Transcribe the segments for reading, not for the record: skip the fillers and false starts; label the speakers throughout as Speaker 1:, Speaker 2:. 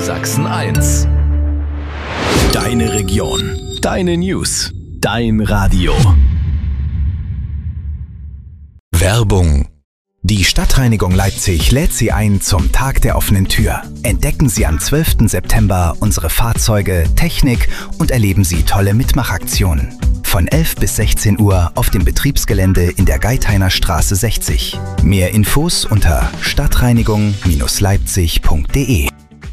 Speaker 1: Sachsen 1. Deine Region, deine News, dein Radio. Werbung. Die Stadtreinigung Leipzig lädt Sie ein zum Tag der offenen Tür. Entdecken Sie am 12. September unsere Fahrzeuge, Technik und erleben Sie tolle Mitmachaktionen. Von 11 bis 16 Uhr auf dem Betriebsgelände in der Geithainer Straße 60. Mehr Infos unter stadtreinigung-leipzig.de.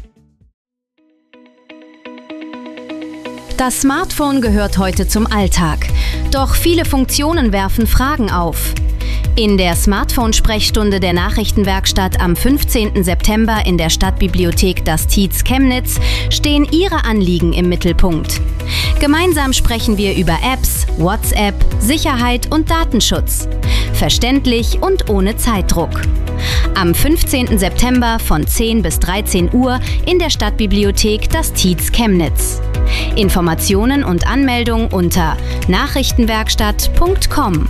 Speaker 2: Das Smartphone gehört heute zum Alltag. Doch viele Funktionen werfen Fragen auf. In der Smartphone-Sprechstunde der Nachrichtenwerkstatt am 15. September in der Stadtbibliothek Das Tietz Chemnitz stehen Ihre Anliegen im Mittelpunkt. Gemeinsam sprechen wir über Apps, WhatsApp, Sicherheit und Datenschutz. Verständlich und ohne Zeitdruck. Am 15. September von 10 bis 13 Uhr in der Stadtbibliothek Das Tietz Chemnitz. Informationen und Anmeldung unter nachrichtenwerkstatt.com.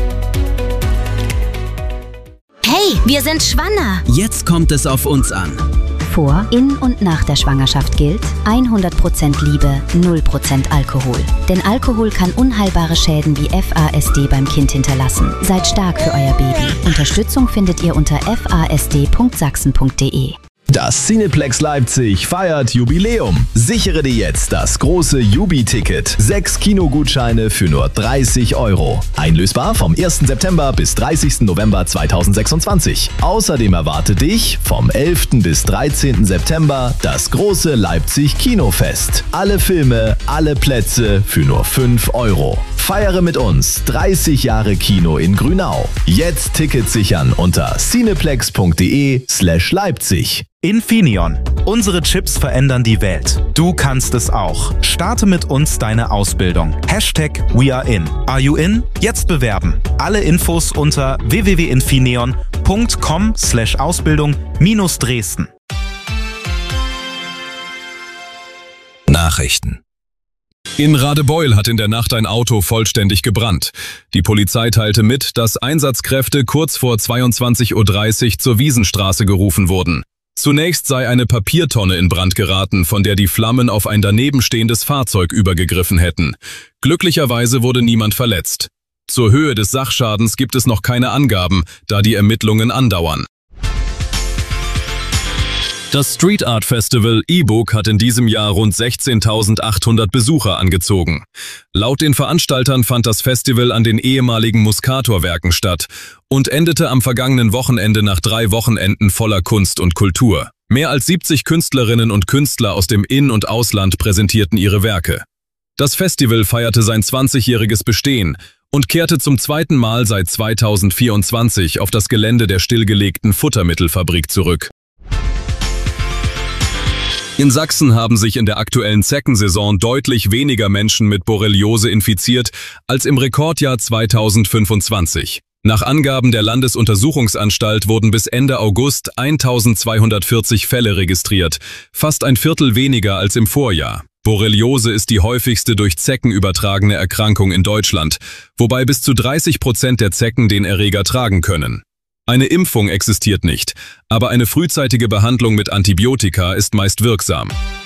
Speaker 3: Hey, wir sind schwanger!
Speaker 4: Jetzt kommt es auf uns an.
Speaker 2: Vor, in und nach der Schwangerschaft gilt 100% Liebe, 0% Alkohol. Denn Alkohol kann unheilbare Schäden wie FASD beim Kind hinterlassen. Seid stark für euer Baby. Unterstützung findet ihr unter fasd.sachsen.de.
Speaker 1: Das Cineplex Leipzig feiert Jubiläum. Sichere dir jetzt das große Jubi-Ticket. 6 Kinogutscheine für nur 30 €. Einlösbar vom 1. September bis 30. November 2026. Außerdem erwartet dich vom 11. bis 13. September das große Leipzig Kinofest. Alle Filme, alle Plätze für nur 5 €. Feiere mit uns 30 Jahre Kino in Grünau. Jetzt Tickets sichern unter cineplex.de/Leipzig.
Speaker 5: Infineon. Unsere Chips verändern die Welt. Du kannst es auch. Starte mit uns deine Ausbildung. #WeAreIn. Are you in? Jetzt bewerben. Alle Infos unter www.infineon.com/Ausbildung-Dresden.
Speaker 6: Nachrichten. In Radebeul hat in der Nacht ein Auto vollständig gebrannt. Die Polizei teilte mit, dass Einsatzkräfte kurz vor 22:30 Uhr zur Wiesenstraße gerufen wurden. Zunächst sei eine Papiertonne in Brand geraten, von der die Flammen auf ein daneben stehendes Fahrzeug übergegriffen hätten. Glücklicherweise wurde niemand verletzt. Zur Höhe des Sachschadens gibt es noch keine Angaben, da die Ermittlungen andauern. Das Street Art Festival E-Book hat in diesem Jahr rund 16.800 Besucher angezogen. Laut den Veranstaltern fand das Festival an den ehemaligen Muscator-Werken statt und endete am vergangenen Wochenende nach 3 Wochenenden voller Kunst und Kultur. Mehr als 70 Künstlerinnen und Künstler aus dem In- und Ausland präsentierten ihre Werke. Das Festival feierte sein 20-jähriges Bestehen und kehrte zum zweiten Mal seit 2024 auf das Gelände der stillgelegten Futtermittelfabrik zurück. In Sachsen haben sich in der aktuellen Zeckensaison deutlich weniger Menschen mit Borreliose infiziert als im Rekordjahr 2025. Nach Angaben der Landesuntersuchungsanstalt wurden bis Ende August 1240 Fälle registriert, fast ein Viertel weniger als im Vorjahr. Borreliose ist die häufigste durch Zecken übertragene Erkrankung in Deutschland, wobei bis zu 30% der Zecken den Erreger tragen können. Eine Impfung existiert nicht, aber eine frühzeitige Behandlung mit Antibiotika ist meist wirksam.